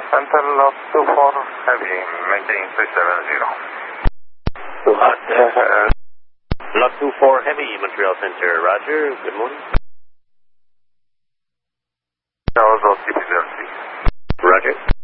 Center lot 24 heavy, maintain 370. Lot 24 heavy, Montreal Center, roger, good morning. Charles, keep it there, please. Roger.